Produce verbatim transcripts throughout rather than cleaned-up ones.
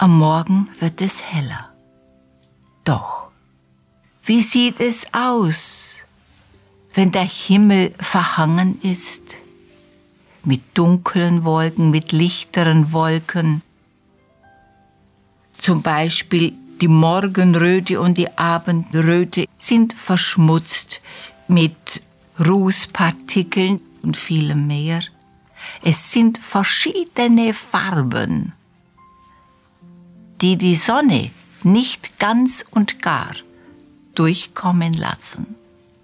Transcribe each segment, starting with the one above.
Am Morgen wird es heller. Doch, wie sieht es aus, wenn der Himmel verhangen ist? Mit dunklen Wolken, mit lichteren Wolken. Zum Beispiel die Morgenröte und die Abendröte sind verschmutzt mit Rußpartikeln und vielem mehr. Es sind verschiedene Farben, die die Sonne nicht ganz und gar durchkommen lassen.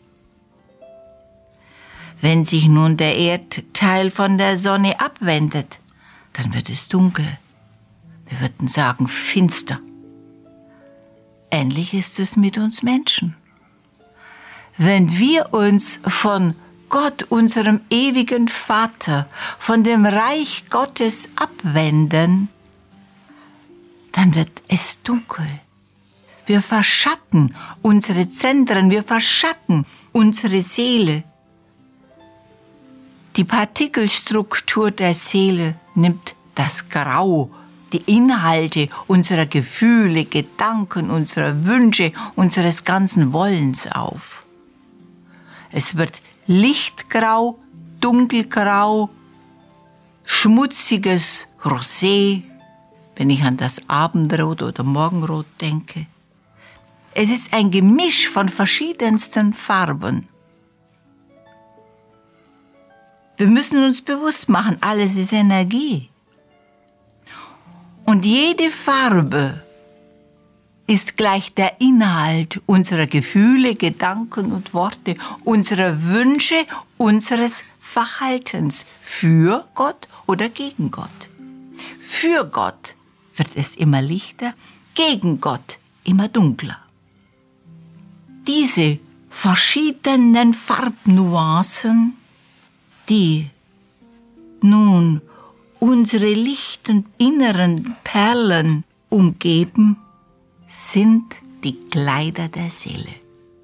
Wenn sich nun der Erdteil von der Sonne abwendet, dann wird es dunkel. Wir würden sagen finster. Ähnlich ist es mit uns Menschen. Wenn wir uns von Gott, unserem ewigen Vater, von dem Reich Gottes abwenden, dann wird es dunkel. Wir verschatten unsere Zentren, wir verschatten unsere Seele. Die Partikelstruktur der Seele nimmt das Grau, die Inhalte unserer Gefühle, Gedanken, unserer Wünsche, unseres ganzen Wollens auf. Es wird lichtgrau, dunkelgrau, schmutziges Rosé, wenn ich an das Abendrot oder Morgenrot denke. Es ist ein Gemisch von verschiedensten Farben. Wir müssen uns bewusst machen, alles ist Energie. Und jede Farbe ist gleich der Inhalt unserer Gefühle, Gedanken und Worte, unserer Wünsche, unseres Verhaltens für Gott oder gegen Gott. Für Gott wird es immer lichter, gegen Gott immer dunkler. Diese verschiedenen Farbnuancen, die nun unsere lichten inneren Perlen umgeben, sind die Kleider der Seele.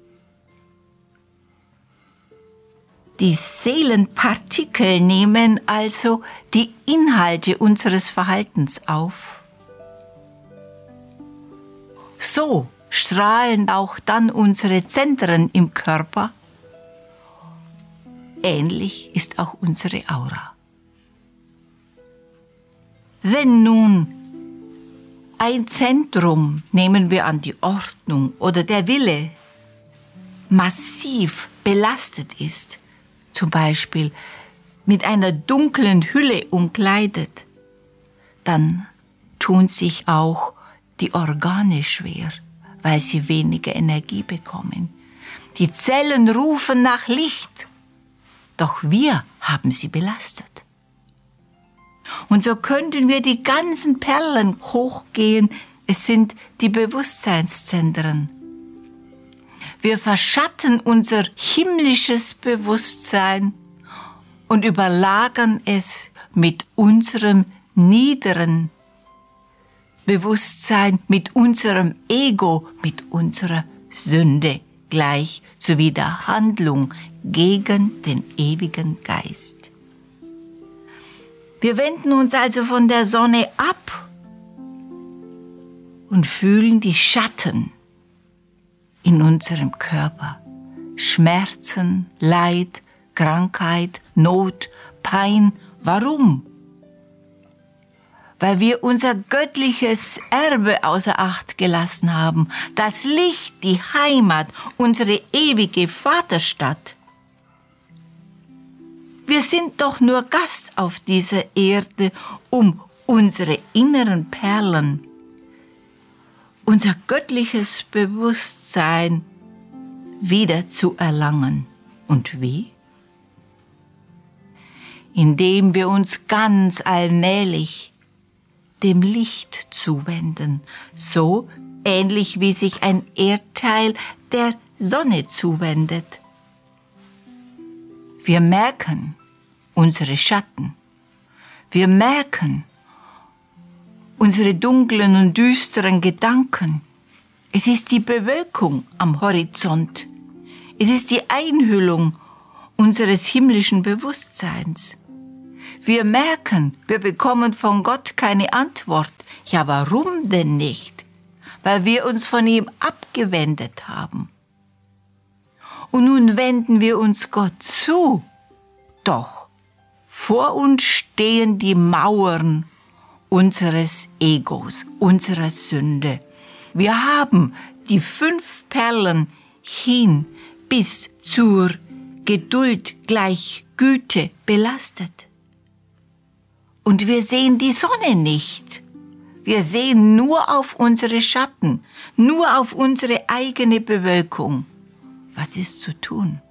Die Seelenpartikel nehmen also die Inhalte unseres Verhaltens auf. So strahlen auch dann unsere Zentren im Körper. Ähnlich ist auch unsere Aura. Wenn nun ein Zentrum, nehmen wir an die Ordnung oder der Wille, massiv belastet ist, zum Beispiel mit einer dunklen Hülle umkleidet, dann tun sich auch die Organe schwer, weil sie weniger Energie bekommen. Die Zellen rufen nach Licht, doch wir haben sie belastet. Und so könnten wir die ganzen Perlen hochgehen. Es sind die Bewusstseinszentren. Wir verschatten unser himmlisches Bewusstsein und überlagern es mit unserem niederen Bewusstsein, mit unserem Ego, mit unserer Sünde gleich sowie der Handlung gegen den ewigen Geist. Wir wenden uns also von der Sonne ab und fühlen die Schatten in unserem Körper. Schmerzen, Leid, Krankheit, Not, Pein. Warum? Weil wir unser göttliches Erbe außer Acht gelassen haben. Das Licht, die Heimat, unsere ewige Vaterstadt. Wir sind doch nur Gast auf dieser Erde, um unsere inneren Perlen, unser göttliches Bewusstsein wieder zu erlangen. Und wie? Indem wir uns ganz allmählich dem Licht zuwenden, so ähnlich wie sich ein Erdteil der Sonne zuwendet. Wir merken unsere Schatten. Wir merken unsere dunklen und düsteren Gedanken. Es ist die Bewölkung am Horizont. Es ist die Einhüllung unseres himmlischen Bewusstseins. Wir merken, wir bekommen von Gott keine Antwort. Ja, warum denn nicht? Weil wir uns von ihm abgewendet haben. Und nun wenden wir uns Gott zu. Doch vor uns stehen die Mauern unseres Egos, unserer Sünde. Wir haben die fünf Perlen hin bis zur Geduld gleich Güte belastet. Und wir sehen die Sonne nicht. Wir sehen nur auf unsere Schatten, nur auf unsere eigene Bewölkung. Was ist zu tun?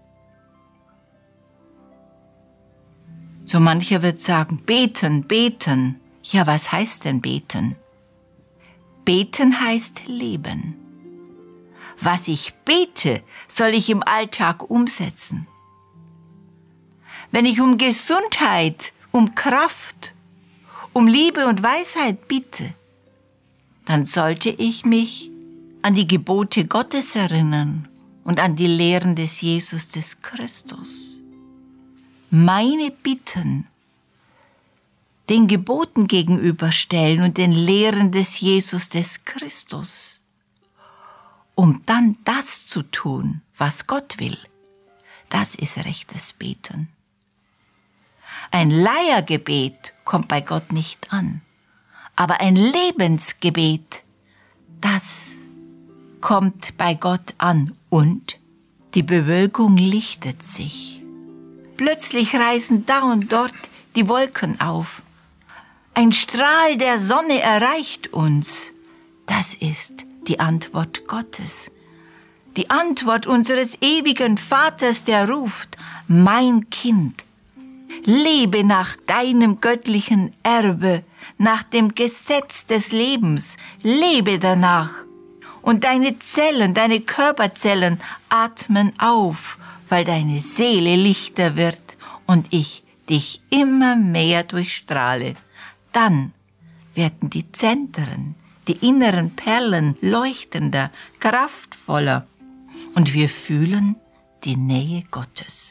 So mancher wird sagen, beten, beten. Ja, was heißt denn beten? Beten heißt leben. Was ich bete, soll ich im Alltag umsetzen. Wenn ich um Gesundheit, um Kraft, um Liebe und Weisheit bitte, dann sollte ich mich an die Gebote Gottes erinnern und an die Lehren des Jesus des Christus. Meine Bitten den Geboten gegenüberstellen und den Lehren des Jesus des Christus, um dann das zu tun, was Gott will. Das ist rechtes Beten. Ein Leiergebet kommt bei Gott nicht an, aber ein Lebensgebet, das kommt bei Gott an und die Bewölkung lichtet sich. Plötzlich reißen da und dort die Wolken auf. Ein Strahl der Sonne erreicht uns. Das ist die Antwort Gottes. Die Antwort unseres ewigen Vaters, der ruft, mein Kind, lebe nach deinem göttlichen Erbe, nach dem Gesetz des Lebens, lebe danach. Und deine Zellen, deine Körperzellen atmen auf, weil deine Seele lichter wird und ich dich immer mehr durchstrahle. Dann werden die Zentren, die inneren Perlen leuchtender, kraftvoller und wir fühlen die Nähe Gottes.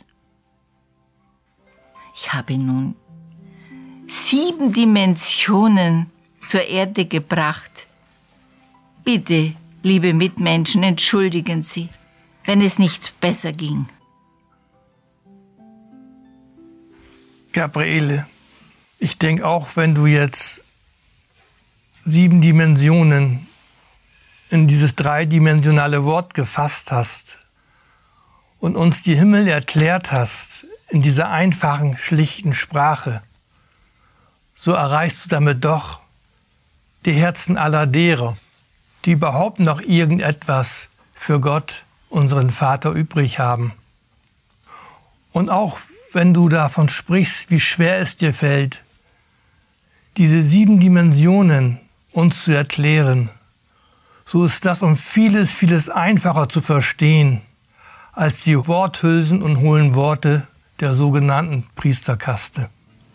Ich habe nun sieben Dimensionen zur Erde gebracht. Bitte, liebe Mitmenschen, entschuldigen Sie, wenn es nicht besser ging. Gabriele, ich denke auch, wenn du jetzt sieben Dimensionen in dieses dreidimensionale Wort gefasst hast und uns die Himmel erklärt hast in dieser einfachen, schlichten Sprache, so erreichst du damit doch die Herzen aller derer, die überhaupt noch irgendetwas für Gott, unseren Vater, übrig haben. Und auch wenn du davon sprichst, wie schwer es dir fällt, diese sieben Dimensionen uns zu erklären, so ist das um vieles, vieles einfacher zu verstehen als die Worthülsen und hohlen Worte der sogenannten Priesterkaste.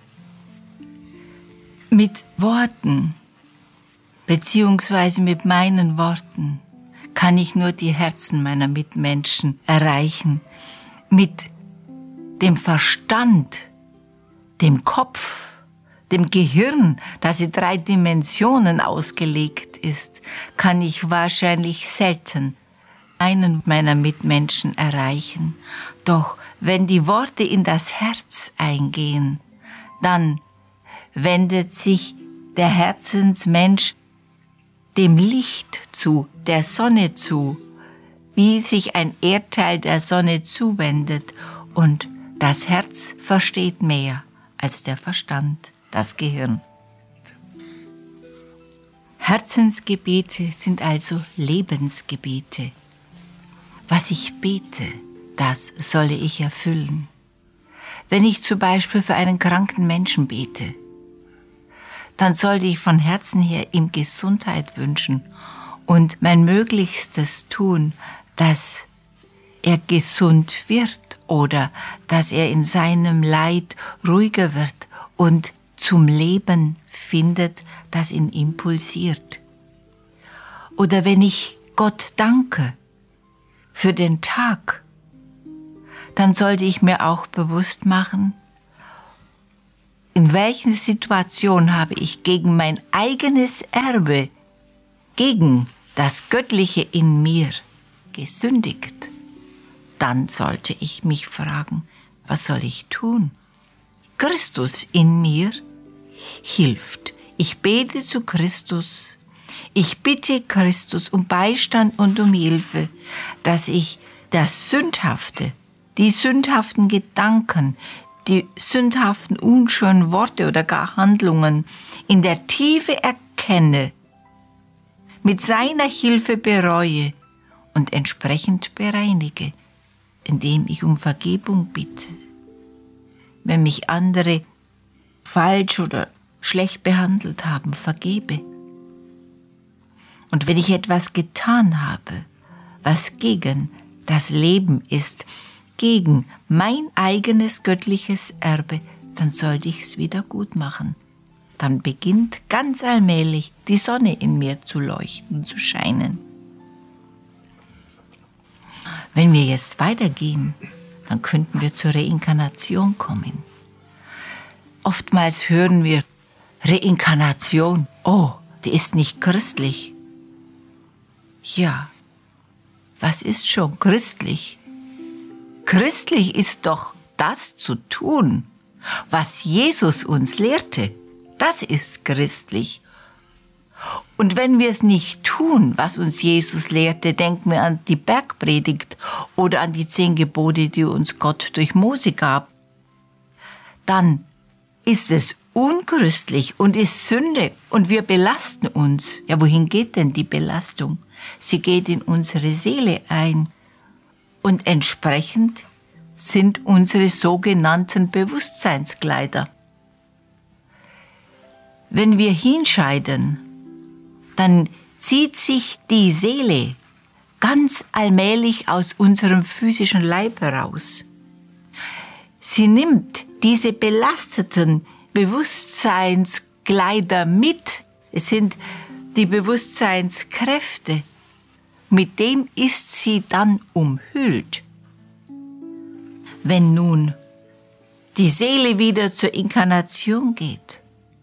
Mit Worten, beziehungsweise mit meinen Worten, kann ich nur die Herzen meiner Mitmenschen erreichen. Mit dem Verstand, dem Kopf, dem Gehirn, das in drei Dimensionen ausgelegt ist, kann ich wahrscheinlich selten einen meiner Mitmenschen erreichen. Doch wenn die Worte in das Herz eingehen, dann wendet sich der Herzensmensch dem Licht zu, der Sonne zu, wie sich ein Erdteil der Sonne zuwendet. Und das Herz versteht mehr als der Verstand, das Gehirn. Herzensgebete sind also Lebensgebete. Was ich bete, das solle ich erfüllen. Wenn ich zum Beispiel für einen kranken Menschen bete, dann sollte ich von Herzen her ihm Gesundheit wünschen und mein Möglichstes tun, dass er gesund wird oder dass er in seinem Leid ruhiger wird und zum Leben findet, das ihn impulsiert. Oder wenn ich Gott danke für den Tag, dann sollte ich mir auch bewusst machen, in welchen Situationen habe ich gegen mein eigenes Erbe, gegen das Göttliche in mir gesündigt, dann sollte ich mich fragen, was soll ich tun? Christus in mir hilft. Ich bete zu Christus. Ich bitte Christus um Beistand und um Hilfe, dass ich das Sündhafte, die sündhaften Gedanken, die sündhaften, unschönen Worte oder gar Handlungen in der Tiefe erkenne, mit seiner Hilfe bereue und entsprechend bereinige, indem ich um Vergebung bitte. Wenn mich andere falsch oder schlecht behandelt haben, vergebe. Und wenn ich etwas getan habe, was gegen das Leben ist, gegen mein eigenes göttliches Erbe, dann sollte ich es wieder gut machen. Dann beginnt ganz allmählich die Sonne in mir zu leuchten, zu scheinen. Wenn wir jetzt weitergehen, dann könnten wir zur Reinkarnation kommen. Oftmals hören wir, Reinkarnation, oh, die ist nicht christlich. Ja, was ist schon christlich? Christlich ist doch das zu tun, was Jesus uns lehrte. Das ist christlich. Und wenn wir es nicht tun, was uns Jesus lehrte, denken wir an die Bergpredigt oder an die zehn Gebote, die uns Gott durch Mose gab, dann ist es unchristlich und ist Sünde und wir belasten uns. Ja, wohin geht denn die Belastung? Sie geht in unsere Seele ein und entsprechend sind unsere sogenannten Bewusstseinskleider. Wenn wir hinscheiden, dann zieht sich die Seele ganz allmählich aus unserem physischen Leib heraus. Sie nimmt diese belasteten Bewusstseinskleider mit. Es sind die Bewusstseinskräfte. Mit dem ist sie dann umhüllt. Wenn nun die Seele wieder zur Inkarnation geht,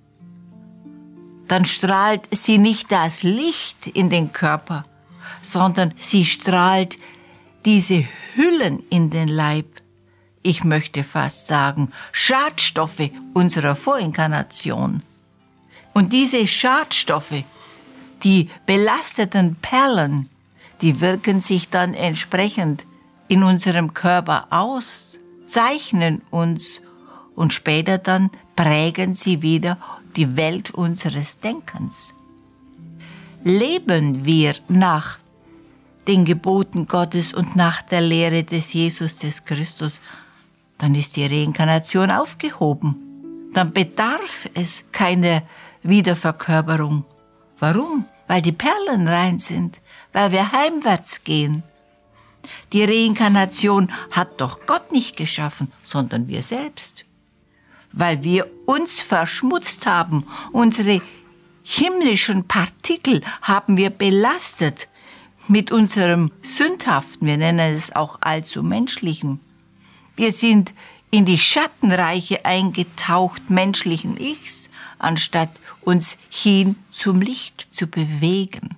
dann strahlt sie nicht das Licht in den Körper, sondern sie strahlt diese Hüllen in den Leib. Ich möchte fast sagen, Schadstoffe unserer Vorinkarnation. Und diese Schadstoffe, die belasteten Perlen, die wirken sich dann entsprechend in unserem Körper aus, zeichnen uns und später dann prägen sie wieder die Welt unseres Denkens. Leben wir nach den Geboten Gottes und nach der Lehre des Jesus, des Christus, dann ist die Reinkarnation aufgehoben. Dann bedarf es keiner Wiederverkörperung. Warum? Weil die Perlen rein sind, weil wir heimwärts gehen. Die Reinkarnation hat doch Gott nicht geschaffen, sondern wir selbst. Weil wir uns verschmutzt haben, unsere himmlischen Partikel haben wir belastet mit unserem Sündhaften, wir nennen es auch allzu menschlichen. Wir sind in die Schattenreiche eingetaucht menschlichen Ichs, anstatt uns hin zum Licht zu bewegen.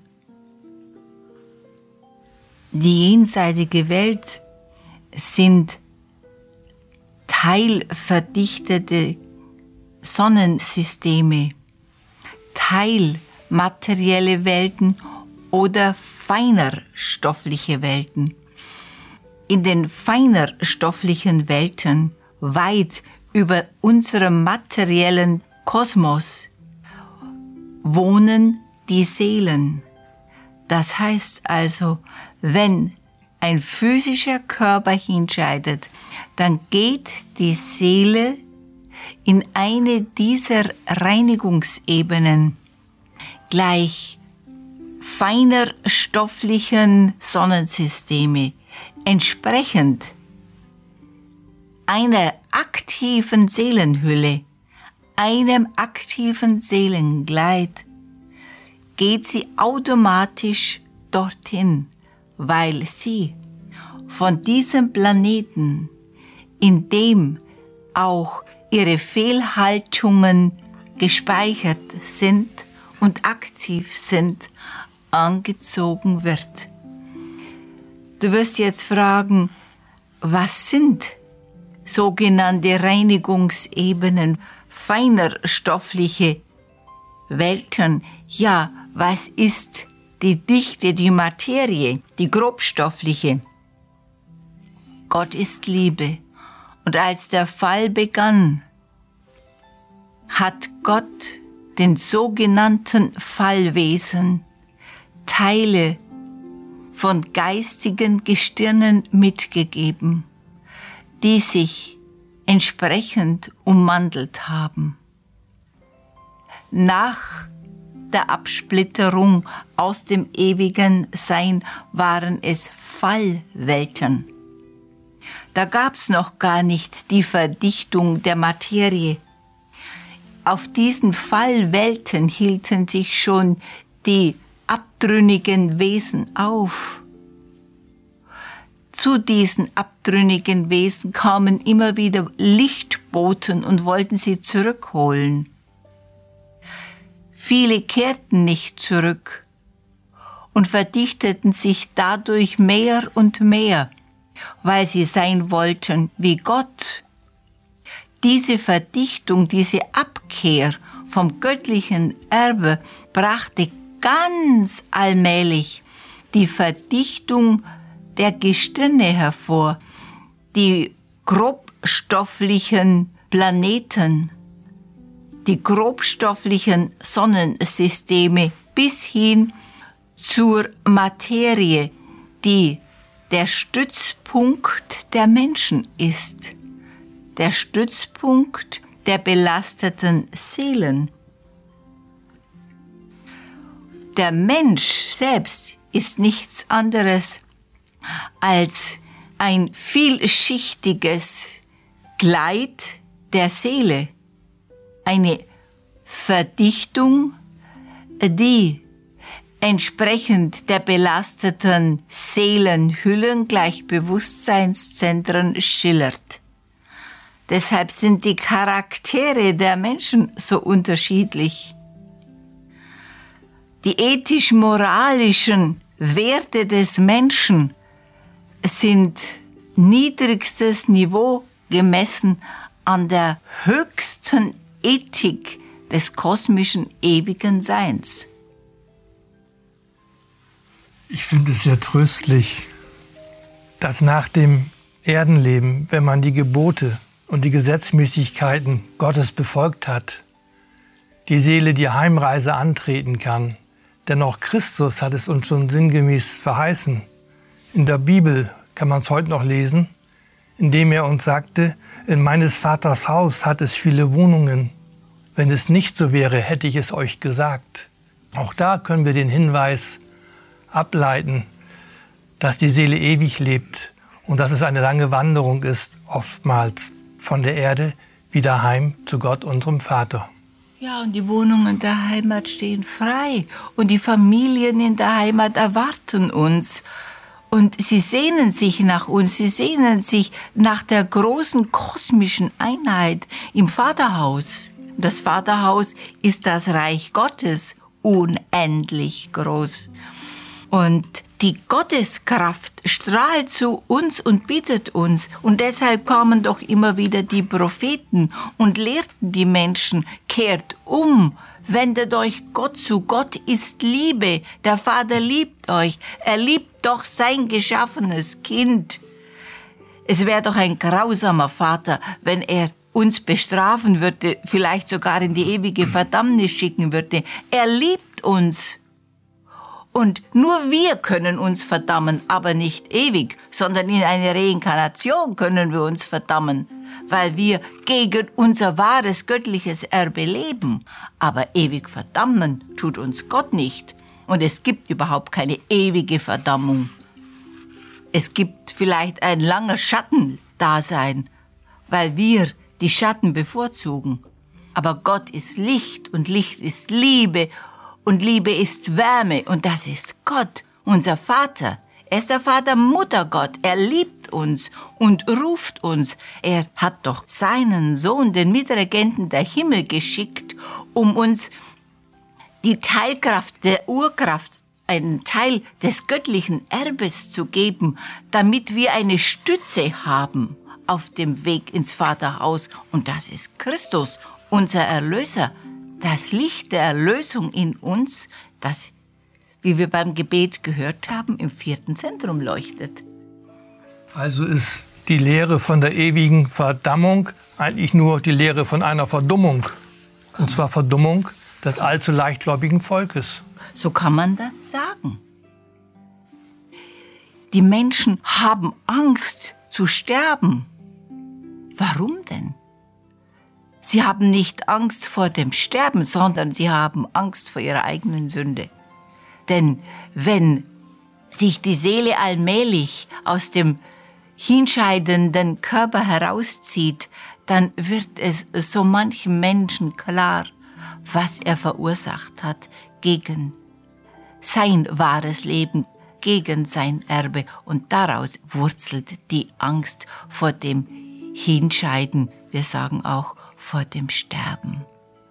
Die jenseitige Welt sind teilverdichtete Sonnensysteme, teilmaterielle Welten oder feinerstoffliche Welten. In den feinerstofflichen Welten, weit über unserem materiellen Kosmos, wohnen die Seelen. Das heißt also, wenn ein physischer Körper hinscheidet, dann geht die Seele in eine dieser Reinigungsebenen gleich feinerstofflichen Sonnensysteme, entsprechend einer aktiven Seelenhülle, einem aktiven Seelengleit, geht sie automatisch dorthin, weil sie von diesem Planeten, in dem auch ihre Fehlhaltungen gespeichert sind und aktiv sind, angezogen wird. Du wirst jetzt fragen, was sind sogenannte Reinigungsebenen, feinerstoffliche Welten? Ja, was ist die Dichte, die Materie, die grobstoffliche? Gott ist Liebe. Und als der Fall begann, hat Gott den sogenannten Fallwesen Teile von geistigen Gestirnen mitgegeben, die sich entsprechend ummantelt haben. Nach der Absplitterung aus dem ewigen Sein waren es Fallwelten. Da gab's noch gar nicht die Verdichtung der Materie. Auf diesen Fallwelten hielten sich schon die abtrünnigen Wesen auf. Zu diesen abtrünnigen Wesen kamen immer wieder Lichtboten und wollten sie zurückholen. Viele kehrten nicht zurück und verdichteten sich dadurch mehr und mehr, weil sie sein wollten wie Gott. Diese Verdichtung, diese Abkehr vom göttlichen Erbe brachte ganz allmählich die Verdichtung der Gestirne hervor, die grobstofflichen Planeten, die grobstofflichen Sonnensysteme bis hin zur Materie, die der Stützpunkt der Menschen ist, der Stützpunkt der belasteten Seelen. Der Mensch selbst ist nichts anderes als ein vielschichtiges Kleid der Seele, eine Verdichtung, die entsprechend der belasteten Seelenhüllen gleich Bewusstseinszentren schillert. Deshalb sind die Charaktere der Menschen so unterschiedlich. Die ethisch-moralischen Werte des Menschen sind niedrigstes Niveau gemessen an der höchsten Ethik des kosmischen ewigen Seins. Ich finde es sehr tröstlich, dass nach dem Erdenleben, wenn man die Gebote und die Gesetzmäßigkeiten Gottes befolgt hat, die Seele die Heimreise antreten kann. Denn auch Christus hat es uns schon sinngemäß verheißen. In der Bibel kann man es heute noch lesen, indem er uns sagte, in meines Vaters Haus hat es viele Wohnungen. Wenn es nicht so wäre, hätte ich es euch gesagt. Auch da können wir den Hinweis ableiten, dass die Seele ewig lebt und dass es eine lange Wanderung ist, oftmals von der Erde wieder heim zu Gott, unserem Vater. Ja, und die Wohnungen der Heimat stehen frei und die Familien in der Heimat erwarten uns. Und sie sehnen sich nach uns, sie sehnen sich nach der großen kosmischen Einheit im Vaterhaus. Das Vaterhaus ist das Reich Gottes, unendlich groß. Und die Gotteskraft strahlt zu uns und bittet uns. Und deshalb kamen doch immer wieder die Propheten und lehrten die Menschen, kehrt um, wendet euch Gott zu. Gott ist Liebe, der Vater liebt euch. Er liebt doch sein geschaffenes Kind. Es wäre doch ein grausamer Vater, wenn er uns bestrafen würde, vielleicht sogar in die ewige Verdammnis schicken würde. Er liebt uns. Und nur wir können uns verdammen, aber nicht ewig, sondern in einer Reinkarnation können wir uns verdammen, weil wir gegen unser wahres göttliches Erbe leben. Aber ewig verdammen tut uns Gott nicht. Und es gibt überhaupt keine ewige Verdammung. Es gibt vielleicht ein langer Schattendasein, weil wir die Schatten bevorzugen. Aber Gott ist Licht und Licht ist Liebe und Liebe ist Wärme und das ist Gott, unser Vater. Er ist der Vater, Mutter Gott. Er liebt uns und ruft uns. Er hat doch seinen Sohn, den Mitregenten der Himmel, geschickt, um uns die Teilkraft der Urkraft, einen Teil des göttlichen Erbes zu geben, damit wir eine Stütze haben auf dem Weg ins Vaterhaus. Und das ist Christus, unser Erlöser, das Licht der Erlösung in uns, das, wie wir beim Gebet gehört haben, im vierten Zentrum leuchtet. Also ist die Lehre von der ewigen Verdammung eigentlich nur die Lehre von einer Verdummung. Und zwar Verdummung des allzu leichtgläubigen Volkes. So kann man das sagen. Die Menschen haben Angst zu sterben. Warum denn? Sie haben nicht Angst vor dem Sterben, sondern sie haben Angst vor ihrer eigenen Sünde. Denn wenn sich die Seele allmählich aus dem hinscheidenden Körper herauszieht, dann wird es so manchem Menschen klar, was er verursacht hat gegen sein wahres Leben, gegen sein Erbe. Und daraus wurzelt die Angst vor dem Hinscheiden, wir sagen auch vor dem Sterben.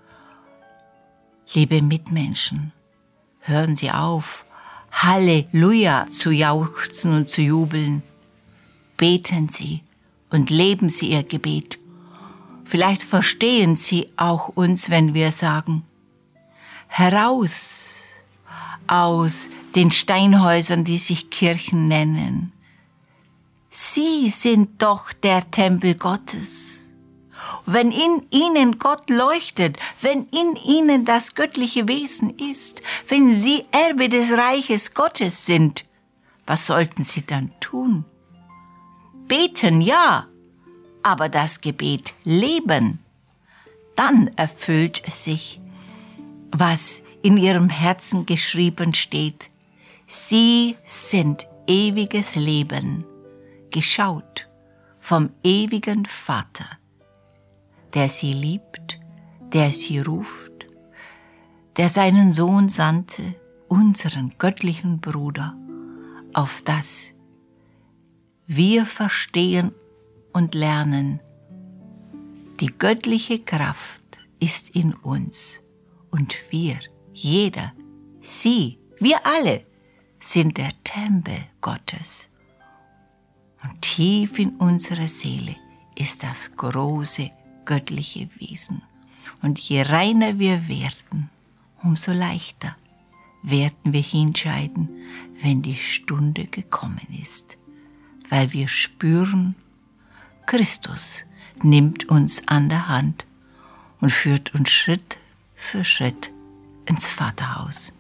Liebe Mitmenschen, hören Sie auf, Halleluja zu jauchzen und zu jubeln. Beten Sie und leben Sie Ihr Gebet. Vielleicht verstehen Sie auch uns, wenn wir sagen, heraus aus den Steinhäusern, die sich Kirchen nennen. Sie sind doch der Tempel Gottes. Wenn in ihnen Gott leuchtet, wenn in ihnen das göttliche Wesen ist, wenn sie Erbe des Reiches Gottes sind, was sollten sie dann tun? Beten, ja, aber das Gebet leben. Dann erfüllt es sich, was in ihrem Herzen geschrieben steht. Sie sind ewiges Leben, geschaut vom ewigen Vater, der sie liebt, der sie ruft, der seinen Sohn sandte, unseren göttlichen Bruder, auf das wir verstehen und lernen, die göttliche Kraft ist in uns und wir, jeder, Sie, wir alle, sind der Tempel Gottes. Und tief in unserer Seele ist das große göttliche Wesen. Und je reiner wir werden, umso leichter werden wir hinscheiden, wenn die Stunde gekommen ist. Weil wir spüren, Christus nimmt uns an der Hand und führt uns Schritt für Schritt ins Vaterhaus.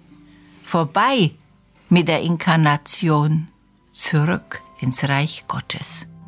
Vorbei mit der Inkarnation, zurück ins Reich Gottes.